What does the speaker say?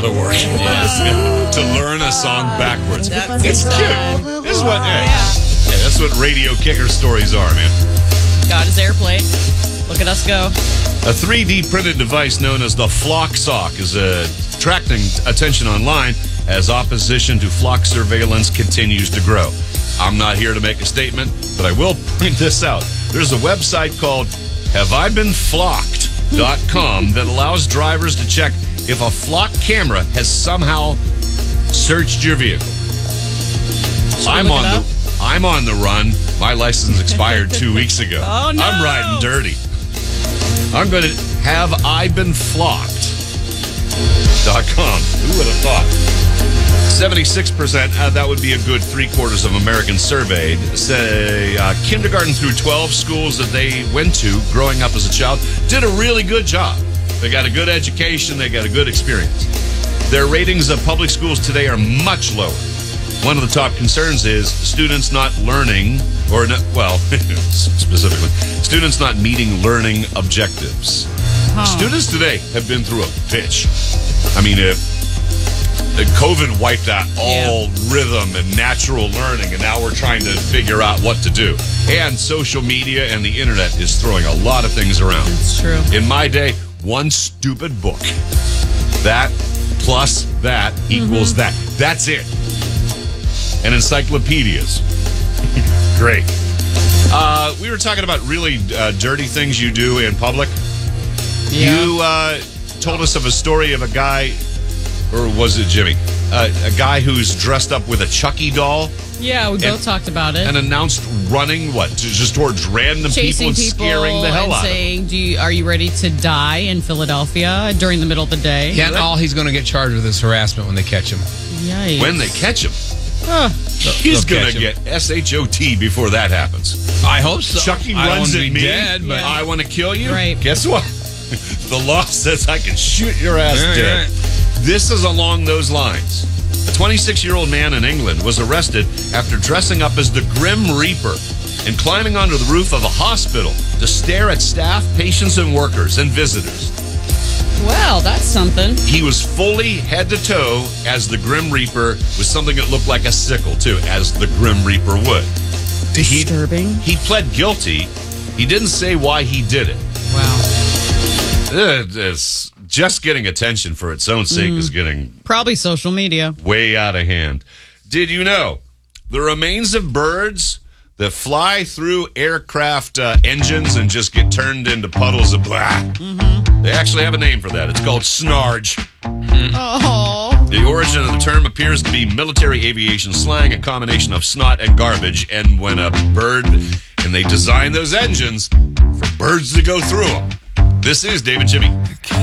lot of work to learn a song backwards. It's cute. This is what, that's what radio kicker stories are, man. Got his airplane. Look at us go. A 3D printed device known as the Flock Sock is attracting attention online as opposition to flock surveillance continues to grow. I'm not here to make a statement, but I will point this out. There's a website called HaveIBeenFlocked.com that allows drivers to check if a flock camera has somehow searched your vehicle. I'm on the run. My license expired 2 weeks ago. Oh, no. I'm riding dirty. I'm going to HaveIBeenFlocked.com. Who would have thought? 76%, that would be a good 3/4 of Americans surveyed, say kindergarten through 12 schools that they went to growing up as a child did a really good job. They got a good education. They got a good experience. Their ratings of public schools today are much lower. One of the top concerns is students not learning, specifically, students not meeting learning objectives. Students today have been through a pitch. I mean, if COVID wiped out all rhythm and natural learning, and now we're trying to figure out what to do. And social media and the internet is throwing a lot of things around. It's true. In my day, one stupid book. That plus that equals that. That's it. And encyclopedias. Great. We were talking about really dirty things you do in public. Yeah. You told us of a story of a guy, or was it Jimmy? A guy who's dressed up with a Chucky doll. Yeah, we both talked about it. And announced running, just towards random Chasing people and scaring the hell out of them. saying, are you ready to die in Philadelphia during the middle of the day? Yeah, and all he's going to get charged with is harassment when they catch him. Yikes. When they catch him. He's They'll going to catch get SHOT before that happens. I hope so. Chucky I don't runs want to at be me. dead, but I want to kill you. Right. Guess what? The law says I can shoot your ass dead. Right. This is along those lines. A 26-year-old man in England was arrested after dressing up as the Grim Reaper and climbing onto the roof of a hospital to stare at staff, patients, and workers and visitors. Well, that's something. He was fully head to toe as the Grim Reaper with something that looked like a sickle, too, as the Grim Reaper would. Disturbing. He pled guilty. He didn't say why he did it. Wow. It's just getting attention for its own sake is getting Probably social media. way out of hand. Did you know the remains of birds that fly through aircraft engines and just get turned into puddles of blah? They actually have a name for that. It's called snarge. Oh. The origin of the term appears to be military aviation slang, a combination of snot and garbage. And when a bird, and they design those engines for birds to go through them. This is Dave and Jimmy.